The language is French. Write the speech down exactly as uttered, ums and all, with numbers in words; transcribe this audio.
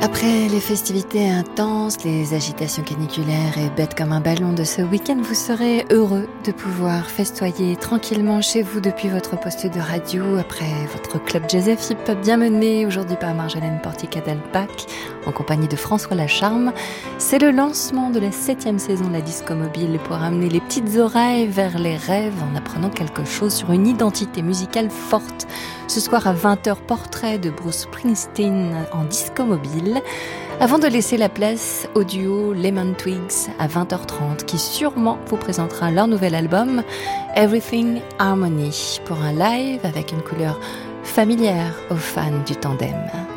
Après les festivités intenses, les agitations caniculaires et bêtes comme un ballon de ce week-end, vous serez heureux de pouvoir festoyer tranquillement chez vous depuis votre poste de radio après votre club jazz F I P bien mené aujourd'hui par Marjolaine Porticadal-Bach en compagnie de François Lacharme. C'est le lancement de la septième saison de la Disco Mobile pour amener les petites oreilles vers les rêves en apprenant quelque chose sur une identité musicale forte. Ce soir à vingt heures, portrait de Bruce Springsteen en Disco Mobile. Avant de laisser la place au duo Lemon Twigs à vingt heures trente, qui sûrement vous présentera leur nouvel album Everything Harmony pour un live avec une couleur familière aux fans du tandem.